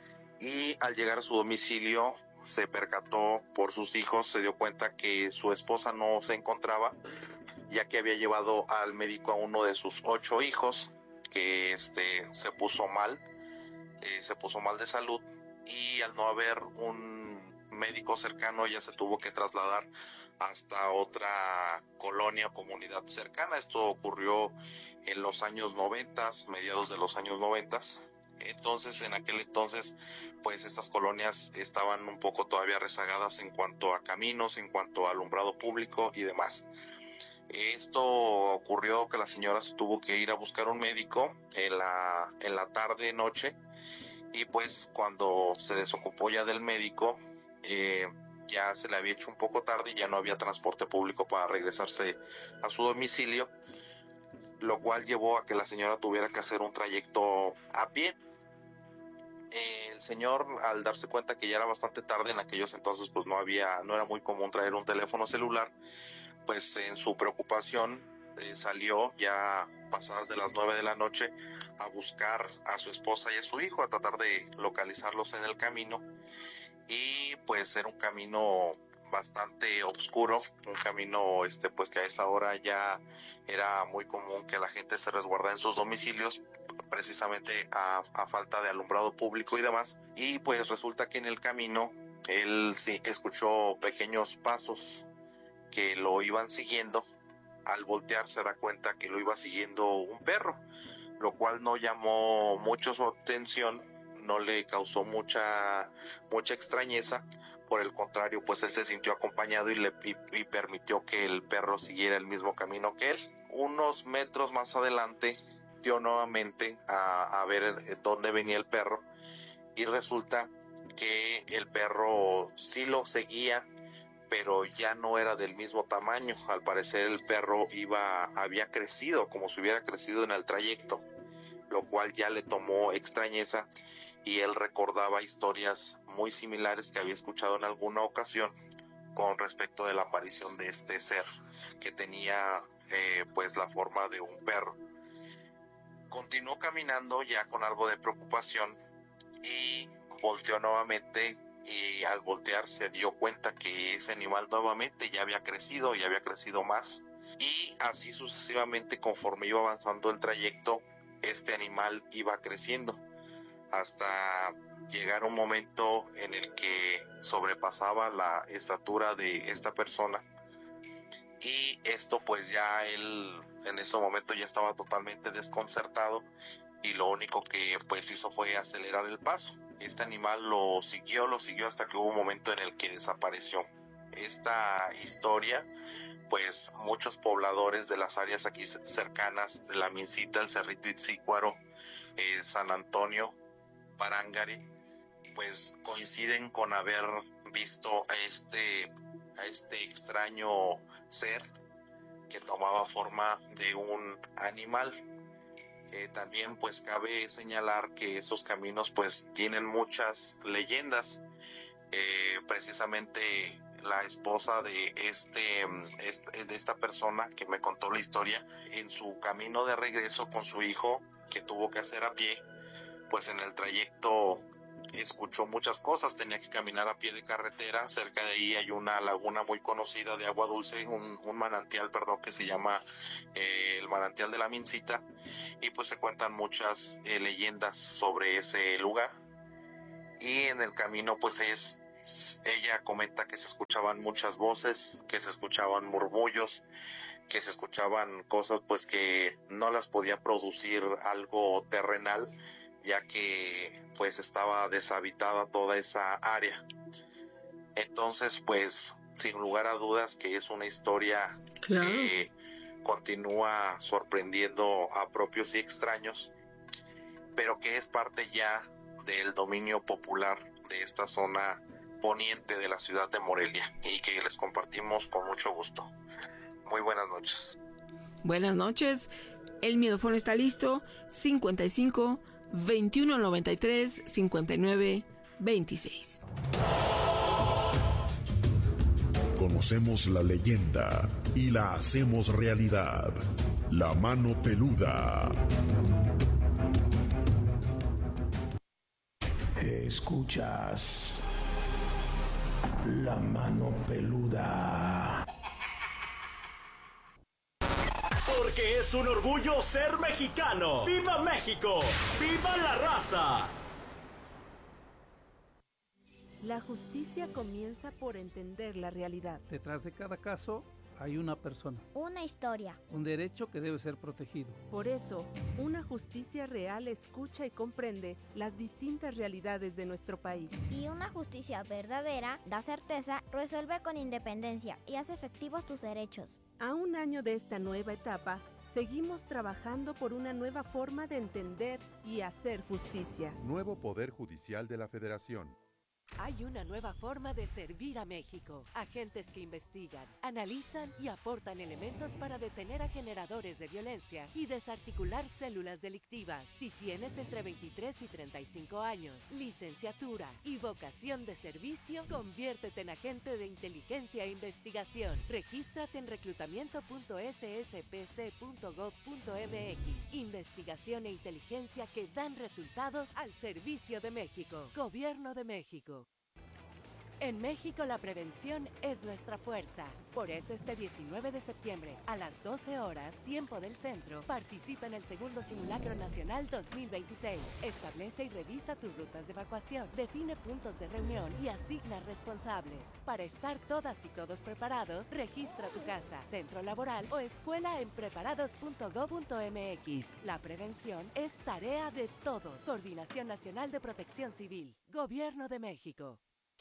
y al llegar a su domicilio se percató por sus hijos, se dio cuenta que su esposa no se encontraba, ya que había llevado al médico a uno de sus ocho hijos, que este, se puso mal, eh, se puso mal de salud, y al no haber un médico cercano ella se tuvo que trasladar hasta otra colonia o comunidad cercana. Esto ocurrió en los años noventas, mediados de los años noventas. Entonces, en aquel entonces, pues estas colonias estaban un poco todavía rezagadas en cuanto a caminos, en cuanto a alumbrado público y demás. Esto ocurrió que la señora se tuvo que ir a buscar un médico en la, en la tarde, noche, y pues cuando se desocupó ya del médico, eh, ya se le había hecho un poco tarde y ya no había transporte público para regresarse a su domicilio, lo cual llevó a que la señora tuviera que hacer un trayecto a pie. El señor, al darse cuenta que ya era bastante tarde, en aquellos entonces pues no había, no era muy común traer un teléfono celular, pues en su preocupación eh, salió ya pasadas de las nueve de la noche a buscar a su esposa y a su hijo, a tratar de localizarlos en el camino. Y pues era un camino bastante oscuro, un camino este pues que a esa hora ya era muy común que la gente se resguardara en sus domicilios, precisamente a, a falta de alumbrado público y demás. Y pues resulta que en el camino él sí escuchó pequeños pasos que lo iban siguiendo. Al voltear se da cuenta que lo iba siguiendo un perro, lo cual no llamó mucho su atención, no le causó mucha mucha extrañeza. Por el contrario, pues él se sintió acompañado y le y, y permitió que el perro siguiera el mismo camino que él. Unos metros más adelante dio nuevamente a, a ver dónde venía el perro, y resulta que el perro sí lo seguía, pero ya no era del mismo tamaño. Al parecer el perro iba había crecido, como si hubiera crecido en el trayecto, lo cual ya le tomó extrañeza, y él recordaba historias muy similares que había escuchado en alguna ocasión con respecto de la aparición de este ser que tenía eh, pues la forma de un perro. Continuó caminando ya con algo de preocupación y volteó nuevamente, y al voltear se dio cuenta que ese animal nuevamente ya había crecido y había crecido más, y así sucesivamente conforme iba avanzando el trayecto este animal iba creciendo hasta llegar un momento en el que sobrepasaba la estatura de esta persona, y esto pues ya él en ese momento ya estaba totalmente desconcertado, y lo único que pues hizo fue acelerar el paso. Este animal lo siguió, lo siguió hasta que hubo un momento en el que desapareció. Esta historia, pues muchos pobladores de las áreas aquí cercanas de La Mincita, el Cerrito Itzícuaro, eh, San Antonio, Parángare, pues coinciden con haber visto a este, a este extraño ser que tomaba forma de un animal. Eh, también pues cabe señalar que esos caminos pues tienen muchas leyendas. Eh, precisamente la esposa de este, este de esta persona que me contó la historia, en su camino de regreso con su hijo que tuvo que hacer a pie, pues en el trayecto escuchó muchas cosas, tenía que caminar a pie de carretera. Cerca de ahí hay una laguna muy conocida de agua dulce, un, un manantial, perdón, que se llama eh, el manantial de la Mincita, y pues se cuentan muchas eh, leyendas sobre ese lugar. Y en el camino pues es, ella comenta que se escuchaban muchas voces, que se escuchaban murmullos, que se escuchaban cosas pues que no las podía producir algo terrenal, ya que pues estaba deshabitada toda esa área. Entonces pues sin lugar a dudas que es una historia claro. que continúa sorprendiendo a propios y extraños, pero que es parte ya del dominio popular de esta zona poniente de la ciudad de Morelia y que les compartimos con mucho gusto. Muy buenas noches. Buenas noches. El miedofón está listo. cincuenta y cinco, veintiuno noventa y tres, cincuenta y nueve, veintiséis. Conocemos la leyenda y la hacemos realidad. La mano peluda. Escuchas La mano peluda. Porque es un orgullo ser mexicano. ¡Viva México! ¡Viva la raza! La justicia comienza por entender la realidad. Detrás de cada caso hay una persona. Una historia. Un derecho que debe ser protegido. Por eso, una justicia real escucha y comprende las distintas realidades de nuestro país. Y una justicia verdadera da certeza, resuelve con independencia y hace efectivos tus derechos. A un año de esta nueva etapa, seguimos trabajando por una nueva forma de entender y hacer justicia. Nuevo Poder Judicial de la Federación. Hay una nueva forma de servir a México. Agentes que investigan, analizan y aportan elementos para detener a generadores de violencia y desarticular células delictivas. Si tienes entre veintitrés y treinta y cinco años, licenciatura y vocación de servicio, conviértete en agente de inteligencia e investigación. Regístrate en reclutamiento punto s s p c punto gov punto m x. Investigación e inteligencia que dan resultados al servicio de México. Gobierno de México. En México la prevención es nuestra fuerza. Por eso este diecinueve de septiembre, a las doce horas, tiempo del centro, participa en el segundo Simulacro Nacional dos mil veintiséis. Establece y revisa tus rutas de evacuación, define puntos de reunión y asigna responsables. Para estar todas y todos preparados, registra tu casa, centro laboral o escuela en preparados punto gob punto m x. La prevención es tarea de todos. Coordinación Nacional de Protección Civil. Gobierno de México.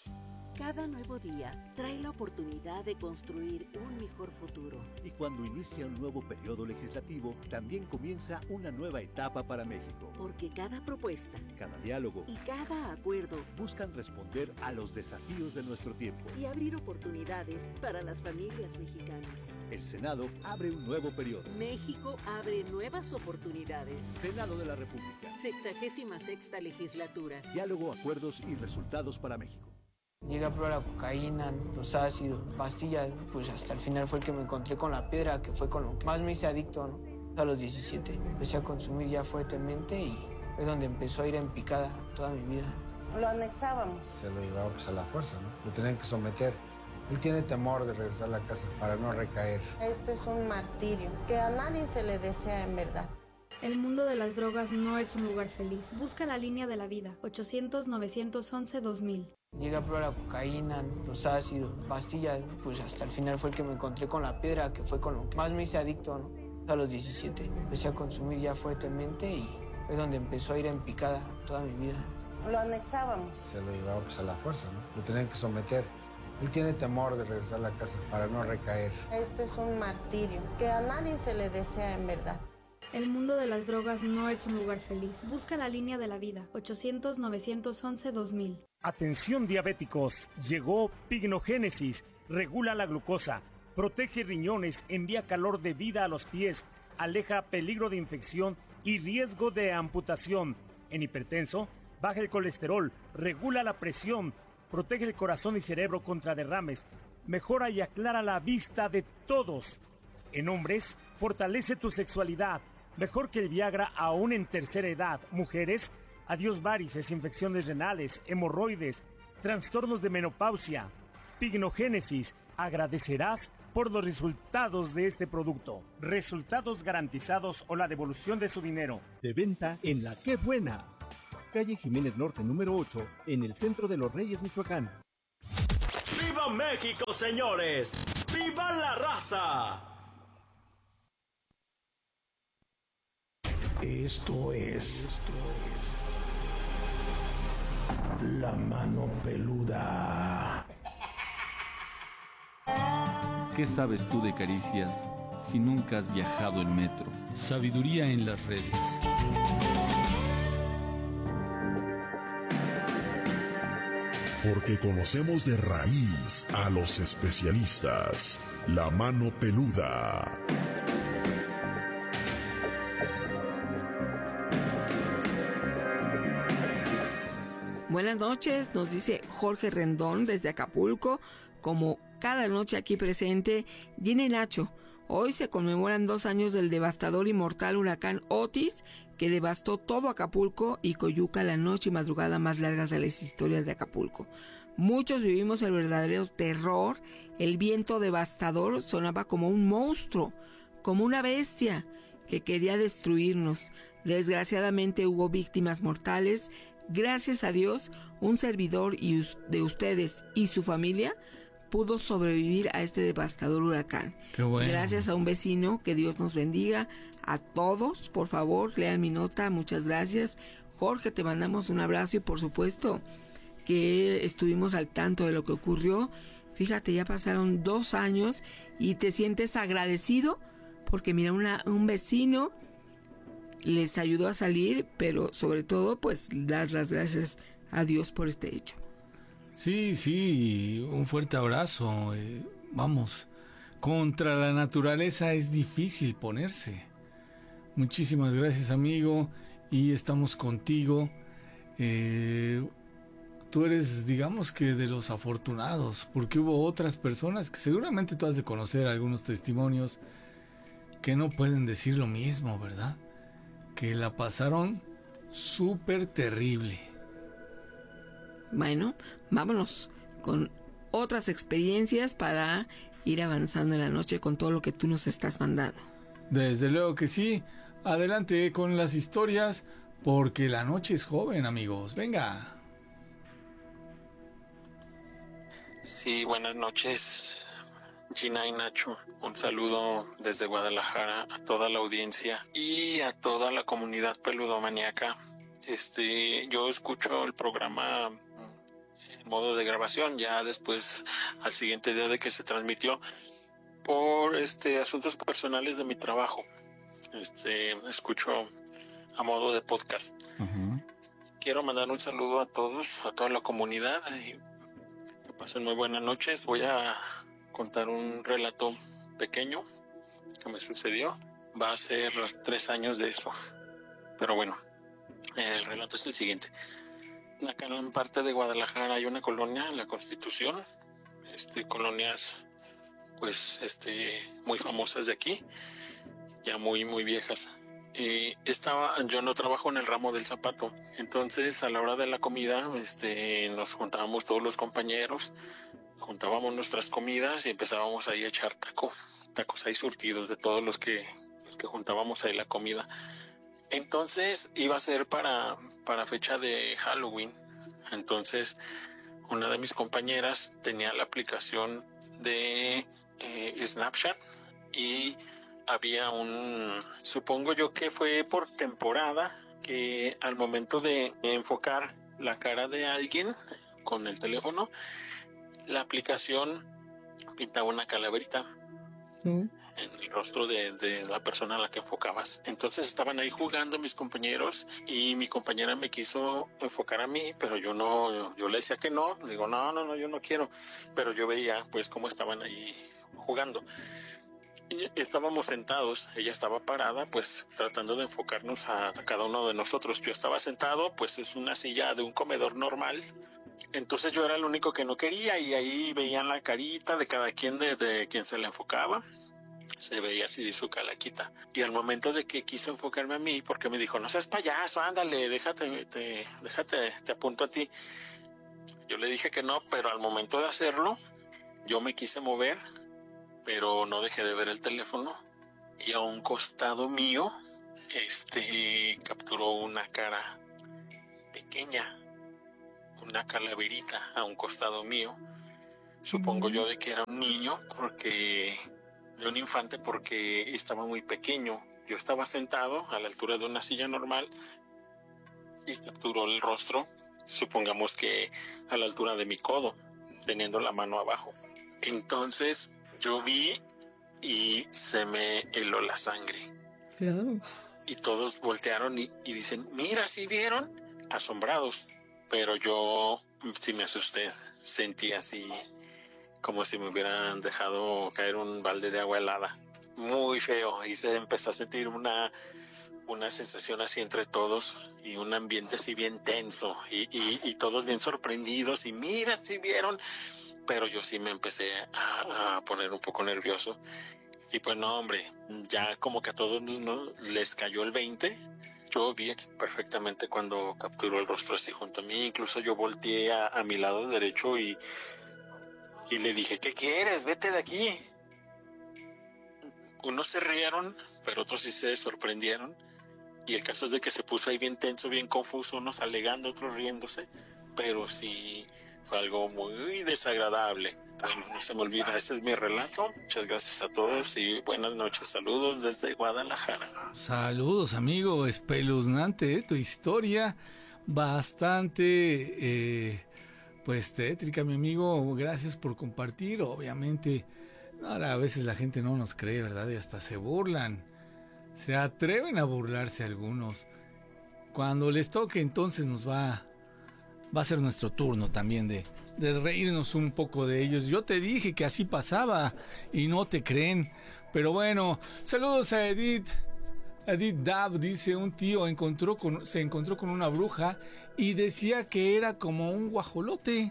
Cada nuevo día trae la oportunidad de construir un mejor futuro. Y cuando inicia un nuevo periodo legislativo, también comienza una nueva etapa para México. Porque cada propuesta, cada diálogo y cada acuerdo buscan responder a los desafíos de nuestro tiempo y abrir oportunidades para las familias mexicanas. El Senado abre un nuevo periodo. México abre nuevas oportunidades. Senado de la República. Sexagésima sexta legislatura. Diálogo, acuerdos y resultados para México. Llegué a probar la cocaína, los ácidos, pastillas, pues hasta el final fue el que me encontré con la piedra, que fue con lo que más me hice adicto, ¿no? A los diecisiete empecé a consumir ya fuertemente y fue donde empezó a ir en picada toda mi vida. Lo anexábamos. Se lo llevaba pues a la fuerza, ¿no? Lo tenían que someter. Él tiene temor de regresar a la casa para no recaer. Esto es un martirio que a nadie se le desea en verdad. El mundo de las drogas no es un lugar feliz. Busca la línea de la vida. ochocientos, novecientos once, dos mil. Llegué a probar la cocaína, los ácidos, pastillas, pues hasta el final fue el que me encontré con la piedra, que fue con lo que más me hice adicto, ¿no? A los diecisiete empecé a consumir ya fuertemente y fue donde empezó a ir en picada toda mi vida. Lo anexábamos. Se lo llevaba pues a la fuerza, ¿no? Lo tenían que someter. Él tiene temor de regresar a la casa para no recaer. Esto es un martirio que a nadie se le desea en verdad. El mundo de las drogas no es un lugar feliz. Busca la línea de la vida. ochocientos, novecientos once, dos mil. Atención diabéticos, llegó Pignogénesis, regula la glucosa, protege riñones, envía calor de vida a los pies, aleja peligro de infección y riesgo de amputación. En hipertenso, baja el colesterol, regula la presión, protege el corazón y cerebro contra derrames, mejora y aclara la vista de todos. En hombres, fortalece tu sexualidad, mejor que el Viagra aún en tercera edad. Mujeres, Adiós varices, infecciones renales, hemorroides, trastornos de menopausia, pignogénesis. Agradecerás por los resultados de este producto. Resultados garantizados o la devolución de su dinero. De venta en La Qué Buena. Calle Jiménez Norte número ocho, en el centro de Los Reyes, Michoacán. ¡Viva México, señores! ¡Viva la raza! Esto es, esto es La Mano Peluda. ¿Qué sabes tú de caricias si nunca has viajado en metro? Sabiduría en las redes. Porque conocemos de raíz a los especialistas. La Mano Peluda. Buenas noches, nos dice Jorge Rendón desde Acapulco, como cada noche aquí presente, Gina y Nacho. Hoy se conmemoran dos años del devastador y mortal huracán Otis, que devastó todo Acapulco y Coyuca, la noche y madrugada más largas de las historias de Acapulco. Muchos vivimos el verdadero terror. El viento devastador sonaba como un monstruo, como una bestia que quería destruirnos. Desgraciadamente hubo víctimas mortales. Gracias a Dios, un servidor y de ustedes y su familia pudo sobrevivir a este devastador huracán. Qué bueno. Gracias a un vecino, que Dios nos bendiga a todos. Por favor, lean mi nota, muchas gracias. Jorge, te mandamos un abrazo y por supuesto que estuvimos al tanto de lo que ocurrió. Fíjate, ya pasaron dos años y te sientes agradecido porque mira, una, un vecino les ayudó a salir, pero sobre todo pues das las gracias a Dios por este hecho. Sí, sí, un fuerte abrazo. Eh, vamos, contra la naturaleza es difícil ponerse. Muchísimas gracias, amigo, y estamos contigo. Eh, tú eres, digamos que de los afortunados, porque hubo otras personas que seguramente tú has de conocer algunos testimonios que no pueden decir lo mismo, ¿verdad? Que la pasaron súper terrible. Bueno, vámonos con otras experiencias para ir avanzando en la noche con todo lo que tú nos estás mandando. Desde luego que sí. Adelante con las historias, porque la noche es joven, amigos. Venga. Sí, buenas noches, Gina y Nacho. Un saludo desde Guadalajara a toda la audiencia y a toda la comunidad peludomaníaca. Este, yo escucho el programa en modo de grabación, ya después al siguiente día de que se transmitió, por este asuntos personales de mi trabajo. Este, escucho a modo de podcast. Uh-huh. Quiero mandar un saludo a todos, a toda la comunidad, y que pasen muy buenas noches. Voy a contar un relato pequeño que me sucedió. Va a ser tres años de eso, pero bueno, el relato es el siguiente. Acá en parte de Guadalajara hay una colonia, la Constitución, este, colonias pues este muy famosas de aquí, ya muy muy viejas. Y estaba, yo no trabajo en el ramo del zapato, entonces a la hora de la comida este, nos juntábamos todos los compañeros, juntábamos nuestras comidas y empezábamos ahí a echar taco, tacos ahí surtidos de todos los que, los que juntábamos ahí la comida. Entonces iba a ser para, para fecha de Halloween. Entonces una de mis compañeras tenía la aplicación de eh, Snapchat y había un, supongo yo que fue por temporada, que al momento de enfocar la cara de alguien con el teléfono, la aplicación pintaba una calaverita ¿Mm? en el rostro de, de la persona a la que enfocabas. Entonces estaban ahí jugando mis compañeros y mi compañera me quiso enfocar a mí, pero yo no, yo, yo le decía que no, le digo no, no, no, yo no quiero, pero yo veía pues cómo estaban ahí jugando. Y estábamos sentados, ella estaba parada, pues tratando de enfocarnos a, a cada uno de nosotros. Yo estaba sentado, pues es una silla de un comedor normal. Entonces yo era el único que no quería y ahí veían la carita de cada quien, de, de quien se le enfocaba. se veía así de su calaquita. Y al momento de que quiso enfocarme a mí, porque me dijo, no seas payaso, ándale, déjate, te, déjate, te apunto a ti. Yo le dije que no, pero al momento de hacerlo, yo me quise mover, pero no dejé de ver el teléfono. Y a un costado mío, este, capturó una cara pequeña, una calaverita a un costado mío. Supongo yo de que era un niño, porque de un infante, porque estaba muy pequeño. Yo estaba sentado a la altura de una silla normal y capturó el rostro, supongamos que a la altura de mi codo, teniendo la mano abajo. Entonces yo vi y se me heló la sangre. Claro. Y todos voltearon y, y dicen, mira, ¿sí vieron? Asombrados. Pero yo sí me asusté, sentí así como si me hubieran dejado caer un balde de agua helada. Muy feo, y se empezó a sentir una, una sensación así entre todos y un ambiente así bien tenso y, y, y todos bien sorprendidos y mira, ¿sí vieron? Pero yo sí me empecé a, a poner un poco nervioso. Y pues no, hombre, ya como que a todos, ¿no?, les cayó el veinte. Yo vi perfectamente cuando capturó el rostro así junto a mí. Incluso yo volteé a, a mi lado derecho y, y le dije, ¿qué quieres? Vete de aquí. Unos se rieron, pero otros sí se sorprendieron. Y el caso es de que se puso ahí bien tenso, bien confuso, unos alegando, otros riéndose. Pero sí fue algo muy desagradable. Bueno, no se me olvida, este es mi relato. Muchas gracias a todos y buenas noches. Saludos desde Guadalajara. Saludos, amigo. Espeluznante, ¿eh? Tu historia. Bastante, eh, pues, tétrica, mi amigo. Gracias por compartir. Obviamente, ahora a veces la gente no nos cree, ¿verdad? Y hasta se burlan. Se atreven a burlarse algunos. Cuando les toque, entonces nos va... Va a ser nuestro turno también de, de reírnos un poco de ellos. Yo te dije que así pasaba y no te creen. Pero bueno, saludos a Edith. Edith Dab dice, un tío encontró con, se encontró con una bruja y decía que era como un guajolote,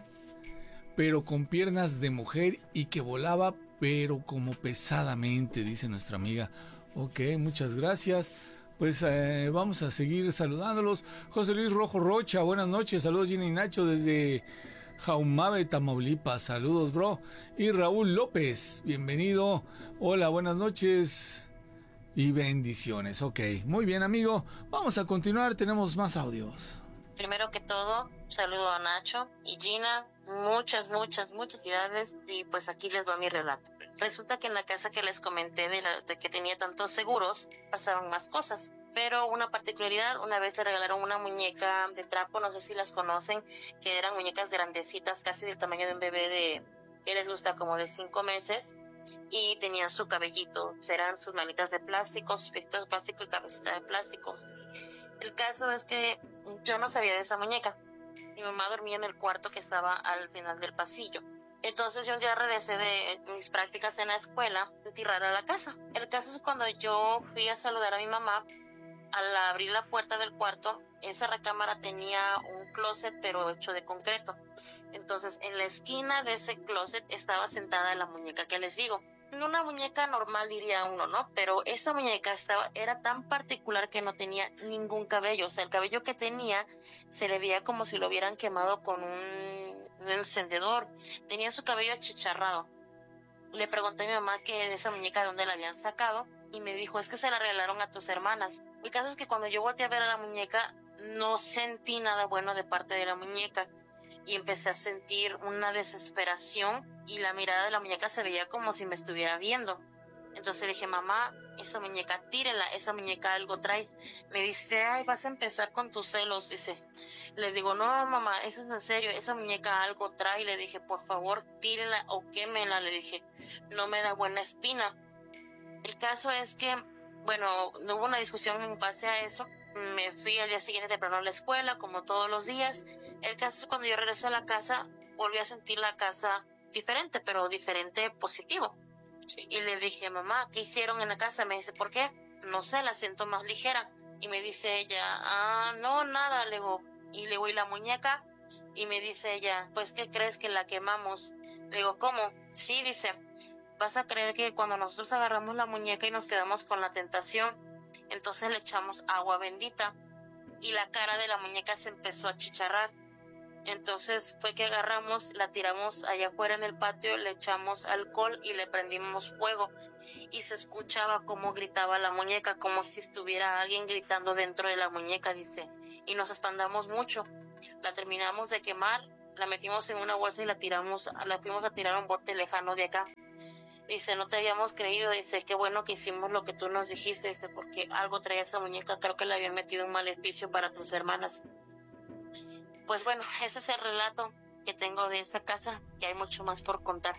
pero con piernas de mujer y que volaba, pero como pesadamente, dice nuestra amiga. Ok, muchas gracias. Pues eh, vamos a seguir saludándolos. José Luis Rojo Rocha, buenas noches. Saludos, Gina y Nacho, desde Jaumabe, Tamaulipas. Saludos, bro. Y Raúl López, bienvenido. Hola, buenas noches y bendiciones. Ok, muy bien, amigo. Vamos a continuar, tenemos más audios. Primero que todo, saludo a Nacho y Gina. Muchas, muchas, muchas felicidades. Y pues aquí les va mi relato. Resulta que en la casa que les comenté de, la, de que tenía tantos seguros, pasaban más cosas. Pero una particularidad, una vez le regalaron una muñeca de trapo, no sé si las conocen, que eran muñecas grandecitas, casi del tamaño de un bebé de, que les gusta, como de cinco meses. Y tenían su cabellito, eran sus manitas de plástico, sus piecitos de plástico y cabecita de plástico. El caso es que yo no sabía de esa muñeca. Mi mamá dormía en el cuarto que estaba al final del pasillo. Entonces yo un día regresé de mis prácticas en la escuela, sentí rara la casa. El caso es cuando yo fui a saludar a mi mamá, al abrir la puerta del cuarto, esa recámara tenía un closet pero hecho de concreto. Entonces en la esquina de ese closet estaba sentada la muñeca que les digo. Una muñeca normal diría uno, ¿no? Pero esa muñeca estaba, era tan particular que no tenía ningún cabello. O sea, el cabello que tenía se le veía como si lo hubieran quemado con un, un encendedor. Tenía su cabello achicharrado. Le pregunté a mi mamá que de esa muñeca de dónde la habían sacado y me dijo, es que se la regalaron a tus hermanas. El caso es que cuando yo volteé a ver a la muñeca no sentí nada bueno de parte de la muñeca. Y empecé a sentir una desesperación y la mirada de la muñeca se veía como si me estuviera viendo. Entonces le dije, mamá, esa muñeca tírenla, esa muñeca algo trae. Me dice, ay, vas a empezar con tus celos, dice. Le digo, no, mamá, eso es en serio, esa muñeca algo trae. Le dije, por favor, tírenla o quémenla, le dije, no me da buena espina. El caso es que, bueno, no hubo una discusión en base a eso. Me fui al día siguiente temprano a la escuela, como todos los días. El caso es que cuando yo regresé a la casa, volví a sentir la casa diferente, pero diferente positivo. Sí. Y le dije, mamá, ¿qué hicieron en la casa? Me dice, ¿por qué? No sé, la siento más ligera. Y me dice ella, ah, no, nada, le digo. Y le digo, ¿y la muñeca? Y me dice ella, pues, ¿qué crees que la quemamos? Le digo, ¿cómo? Sí, dice, vas a creer que cuando nosotros agarramos la muñeca y nos quedamos con la tentación, entonces le echamos agua bendita y la cara de la muñeca se empezó a chicharrar. Entonces fue que agarramos, la tiramos allá afuera en el patio, le echamos alcohol y le prendimos fuego. Y se escuchaba cómo gritaba la muñeca, como si estuviera alguien gritando dentro de la muñeca, dice. Y nos espantamos mucho. La terminamos de quemar, la metimos en una bolsa y la tiramos, la fuimos a tirar a un bote lejano de acá. Dice, no te habíamos creído, dice, qué bueno que hicimos lo que tú nos dijiste, dice, porque algo traía esa muñeca, creo que le habían metido un maleficio para tus hermanas. Pues bueno, ese es el relato que tengo de esta casa, que hay mucho más por contar.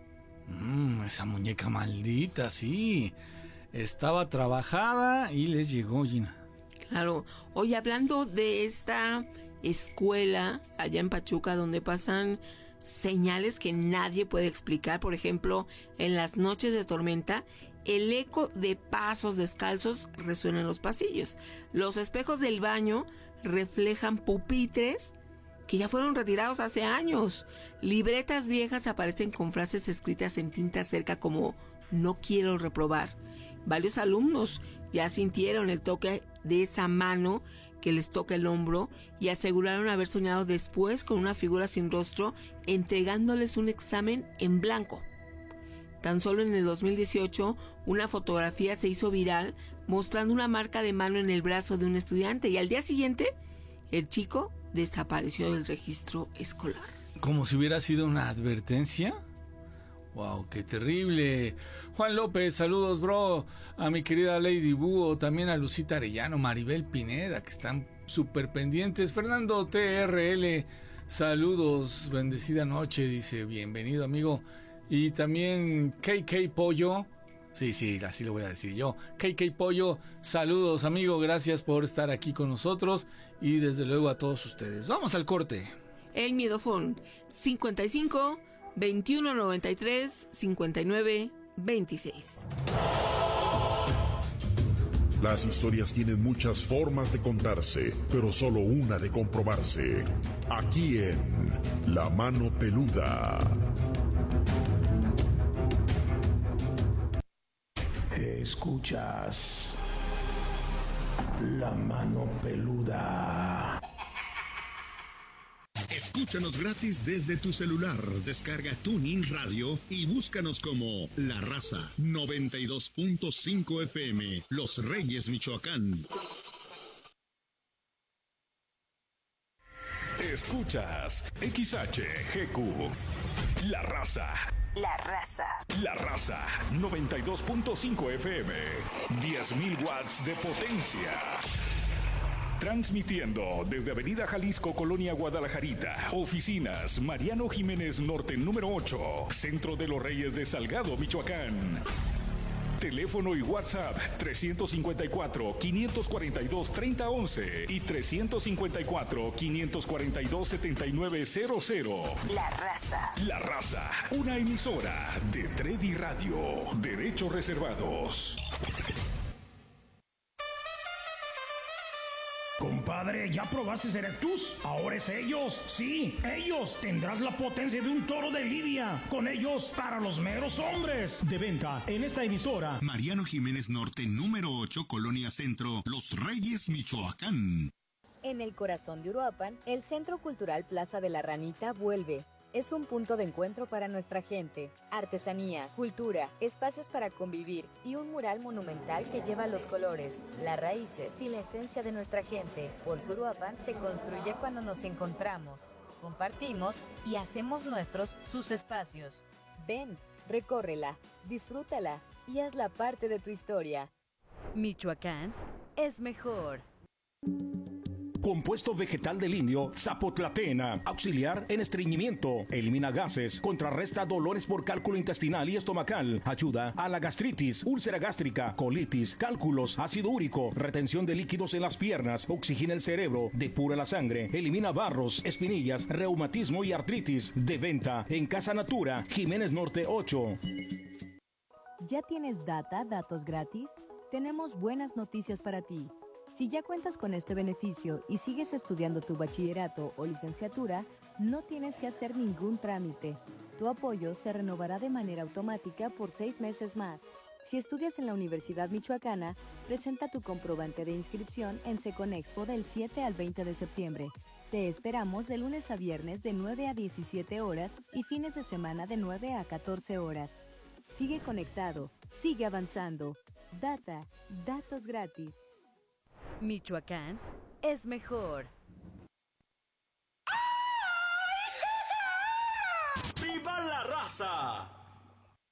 Mm, esa muñeca maldita, sí. Estaba trabajada y les llegó, Gina. Claro. Oye, hablando de esta escuela allá en Pachuca, donde pasan señales que nadie puede explicar, por ejemplo, en las noches de tormenta, el eco de pasos descalzos resuena en los pasillos. Los espejos del baño reflejan pupitres que ya fueron retirados hace años. Libretas viejas aparecen con frases escritas en tinta seca como no quiero reprobar. Varios alumnos ya sintieron el toque de esa mano que les toca el hombro y aseguraron haber soñado después con una figura sin rostro entregándoles un examen en blanco. Tan solo en el dos mil dieciocho, una fotografía se hizo viral mostrando una marca de mano en el brazo de un estudiante y al día siguiente, el chico desapareció del registro escolar. Como si hubiera sido una advertencia. Wow, qué terrible. Juan López, saludos, bro. A mi querida Lady Búho, también a Lucita Arellano, Maribel Pineda, que están súper pendientes. Fernando T R L, saludos, bendecida noche, dice, bienvenido, amigo. Y también K K Pollo, sí, sí, así lo voy a decir yo. K K Pollo, saludos, amigo, gracias por estar aquí con nosotros y desde luego a todos ustedes. Vamos al corte. El Miedofón, cincuenta y cinco, veintiuno noventa y tres, cincuenta y nueve, veintiséis. Las historias tienen muchas formas de contarse, pero solo una de comprobarse. Aquí en La Mano Peluda. Escuchas La Mano Peluda. Escúchanos gratis desde tu celular. Descarga TuneIn Radio y búscanos como La Raza noventa y dos punto cinco F M, Los Reyes, Michoacán. Escuchas X H G Q, La Raza. La Raza. La Raza noventa y dos punto cinco F M, diez mil watts de potencia. Transmitiendo desde Avenida Jalisco, Colonia Guadalajarita. Oficinas Mariano Jiménez Norte número ocho, Centro de los Reyes de Salgado, Michoacán. Teléfono y WhatsApp trescientos cincuenta y cuatro, quinientos cuarenta y dos, treinta once y trescientos cincuenta y cuatro, quinientos cuarenta y dos, setenta y nueve cero cero. La Raza. La Raza, una emisora de Tredi Radio. Derechos reservados. Compadre, ¿ya probaste Erectus? Ahora es ellos, sí, ellos. Tendrás la potencia de un toro de lidia. Con ellos, para los meros hombres. De venta en esta emisora. Mariano Jiménez Norte, número ocho, Colonia Centro, Los Reyes, Michoacán. En el corazón de Uruapan, el Centro Cultural Plaza de la Ranita vuelve. Es un punto de encuentro para nuestra gente. Artesanías, cultura, espacios para convivir y un mural monumental que lleva los colores, las raíces y la esencia de nuestra gente. Porque Uruapan se construye cuando nos encontramos, compartimos y hacemos nuestros sus espacios. Ven, recórrela, disfrútala y hazla parte de tu historia. Michoacán es mejor. Compuesto vegetal del indio, Zapotlatena, auxiliar en estreñimiento, elimina gases, contrarresta dolores por cálculo intestinal y estomacal, ayuda a la gastritis, úlcera gástrica, colitis, cálculos, ácido úrico, retención de líquidos en las piernas, oxigena el cerebro, depura la sangre, elimina barros, espinillas, reumatismo y artritis. De venta en Casa Natura, Jiménez Norte ocho. ¿Ya tienes data, datos gratis? Tenemos buenas noticias para ti. Si ya cuentas con este beneficio y sigues estudiando tu bachillerato o licenciatura, no tienes que hacer ningún trámite. Tu apoyo se renovará de manera automática por seis meses más. Si estudias en la Universidad Michoacana, presenta tu comprobante de inscripción en Seconexpo del siete al veinte de septiembre. Te esperamos de lunes a viernes de nueve a diecisiete horas y fines de semana de nueve a catorce horas. Sigue conectado, sigue avanzando. Data, datos gratis. Michoacán es mejor. ¡Viva la raza!